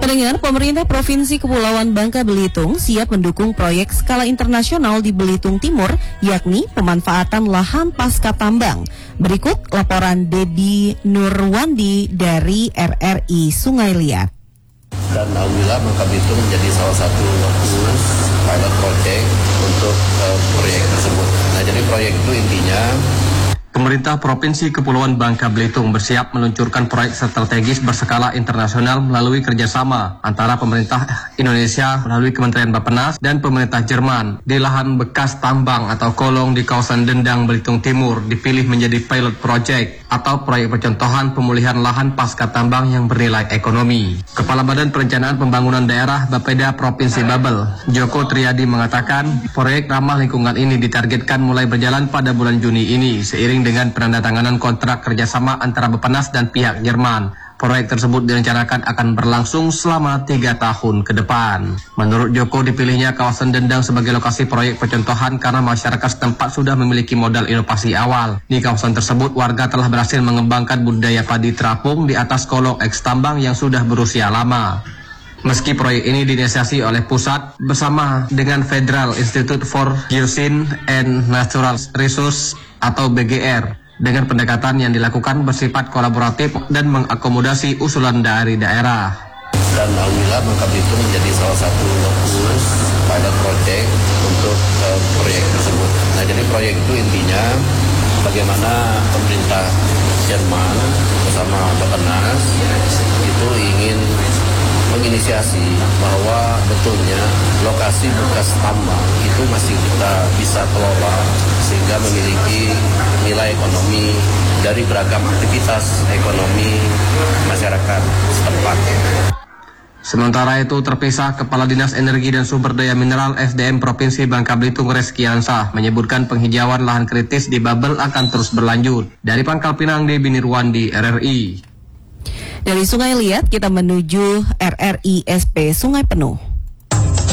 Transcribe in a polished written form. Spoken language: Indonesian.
Pendengar, pemerintah Provinsi Kepulauan Bangka Belitung siap mendukung proyek skala internasional di Belitung Timur, yakni pemanfaatan lahan pasca tambang. Berikut laporan Dedi Nurwandi dari RRI Sungai Liat. Dan alhamdulillah Bangka Belitung menjadi salah satu pilot project untuk proyek tersebut. Nah, jadi proyek itu intinya Pemerintah Provinsi Kepulauan Bangka Belitung bersiap meluncurkan proyek strategis berskala internasional melalui kerjasama antara pemerintah Indonesia melalui Kementerian Bappenas dan pemerintah Jerman di lahan bekas tambang atau kolong di kawasan Dendang, Belitung Timur dipilih menjadi pilot project atau proyek percontohan pemulihan lahan pasca tambang yang bernilai ekonomi. Kepala Badan Perencanaan Pembangunan Daerah Bapeda Provinsi Babel, Joko Triadi mengatakan proyek ramah lingkungan ini ditargetkan mulai berjalan pada bulan Juni ini seiring dengan penandatanganan kontrak kerjasama antara Bappenas dan pihak Jerman. Proyek tersebut direncanakan akan berlangsung selama 3 tahun ke depan. Menurut Joko, dipilihnya kawasan Dendang sebagai lokasi proyek percontohan karena masyarakat setempat sudah memiliki modal inovasi awal. Di kawasan tersebut, warga telah berhasil mengembangkan budidaya padi terapung di atas kolong eks tambang yang sudah berusia lama. Meski proyek ini diinisiasi oleh pusat bersama dengan Federal Institute for Geoscience and Natural Resources atau BGR, dengan pendekatan yang dilakukan bersifat kolaboratif dan mengakomodasi usulan dari daerah. Dan alhamdulillah Bangka Belitung menjadi salah satu pilot project untuk proyek tersebut. Nah, jadi proyek itu intinya bagaimana pemerintah Jerman bersama Bappenas itu ingin menginisiasi bahwa betulnya lokasi bekas tambang itu masih kita bisa kelola sehingga memiliki nilai ekonomi dari beragam aktivitas ekonomi masyarakat setempat. Sementara itu terpisah, Kepala Dinas Energi dan Sumber Daya Mineral SDM Provinsi Bangka Belitung Reski Ansah menyebutkan penghijauan lahan kritis di Babel akan terus berlanjut. Dari Pangkal Pinang, Dedi Nurwandi, RRI. Dari Sungai Liat kita menuju RRI SP Sungai Penuh.